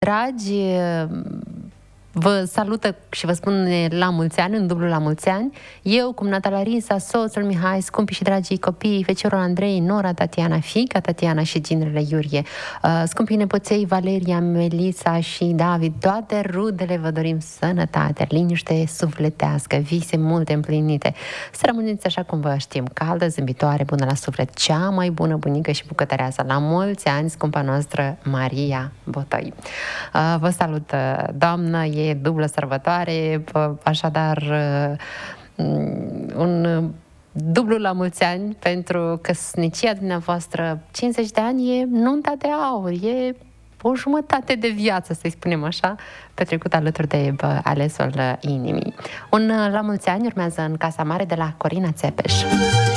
dragi, vă salută și vă spune la mulți ani, în dublu la mulți ani. Eu, cumnata Larisa, soțul Mihai, scumpii și dragii copii, feciorul Andrei, nora Tatiana, fiica Tatiana și ginerele Iurie, scumpii nepoței Valeria, Melisa și David, toate rudele vă dorim sănătate, liniște sufletească, vise multe împlinite. Să rămâneți așa cum vă știm, caldă, zâmbitoare, bună la suflet, cea mai bună bunică și bucătăreasă. La mulți ani, scumpa noastră Maria Botoi. Vă salut, doamnă, e dublă sărbătoare, așadar un dublu la mulți ani pentru căsnicia dumneavoastră. 50 de ani e nunta de aur, e o jumătate de viață, să-i spunem așa, petrecut alături de alesul inimii. Un la mulți ani urmează în Casa Mare de la Corina Țepeș.